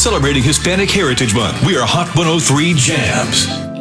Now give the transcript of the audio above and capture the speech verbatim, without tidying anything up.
Celebrating Hispanic Heritage Month, we are Hot one oh three Jams.